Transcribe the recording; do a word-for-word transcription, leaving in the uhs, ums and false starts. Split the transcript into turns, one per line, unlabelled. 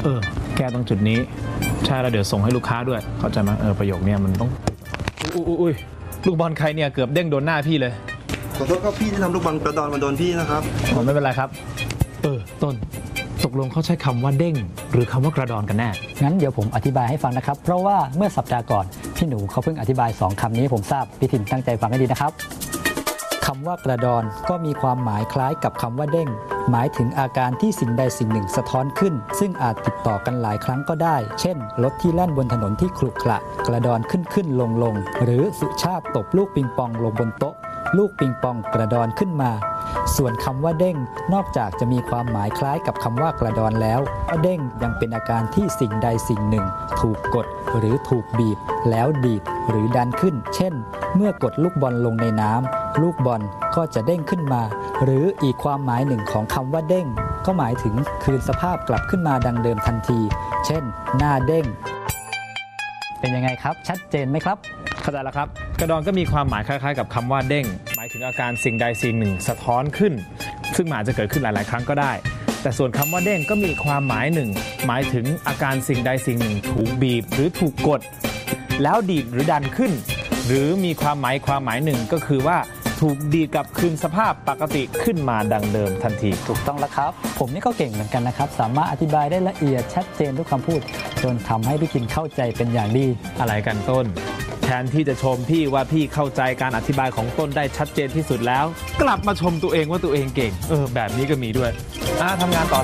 เออแก้ตรงจุดนี้ใช่แล้วเดี๋ยวส่งให้ลูกค้าด้วยเข้าใจไหมเออประโยคนี้มันต้องอุ้ยอุ้ยลูกบอลใครเนี่ยเกือบเด้งโดนหน้าพี่เลย
ขอโทษครับพี่ที่ทำลูกบอลกระดอนมาโดนพี่นะครับ
ผมไม่เป็นไรครับเออต้นตกลงเขาใช้คำว่าเด้งหรือคำว่ากระดอนกันแน่
งั้นเดี๋ยวผมอธิบายให้ฟังนะครับเพราะว่าเมื่อสัปดาห์ก่อนพี่หนูเขาเพิ่งอธิบายสองคำนี้ผมทราบพี่ถิ่นตั้งใจฟังให้ดีนะครับคำว่ากระดอนก็มีความหมายคล้ายกับคำว่าเด้งหมายถึงอาการที่สิ่งใดสิ่งหนึ่งสะท้อนขึ้นซึ่งอาจติดต่อกันหลายครั้งก็ได้เช่นรถที่แล่นบนถนนที่ขรุขระกระดอนขึ้นขึ้นลงลงหรือสุชาติตบลูกปิงปองลงบนโต๊ะลูกปิงปองกระดอนขึ้นมาส่วนคำว่าเด้งนอกจากจะมีความหมายคล้ายกับคำว่ากระดอนแล้วเด้งยังเป็นอาการที่สิ่งใดสิ่งหนึ่งถูกกดหรือถูกบีบแล้วดีดหรือดันขึ้นเช่นเมื่อกดลูกบอลลงในน้ำลูกบอลก็จะเด้งขึ้นมาหรืออีกความหมายหนึ่งของคำว่าเด้งก็หมายถึงคืนสภาพกลับขึ้นมาดังเดิมทันทีเช่นหน้าเด้งเป็นยังไงครับชัดเจนไหมครับ
เข้าใจแล้วครับกระดอนก็มีความหมายคล้ายๆกับคำว่าเด้งหมายถึงอาการสิ่งใดสิ่งหนึ่งสะท้อนขึ้นซึ่งอาจจะเกิดขึ้นหลายๆครั้งก็ได้แต่ส่วนคำว่าเด้งก็มีความหมายหนึ่งหมายถึงอาการสิ่งใดสิ่งหนึ่งถูกบีบหรือถูกกดแล้วดีดหรือดันขึ้นหรือมีความหมายความหมายหนึ่งก็คือว่าถูกดีดกลับคืนสภาพปกติขึ้นมาดังเดิมทันที
ถูกต้องแล้วครับผมนี่ก็เก่งเหมือนกันนะครับสามารถอธิบายได้ละเอียดชัดเจนทุกคำพูดจนทำให้พี่กินเข้าใจเป็นอย่างดี
อะไรกันต้นแทนที่จะชมพี่ว่าพี่เข้าใจการอธิบายของต้นได้ชัดเจนที่สุดแล้วกลับมาชมตัวเองว่าตัวเองเก่งเออแบบนี้ก็มีด้วยอ่าทำงานต่อ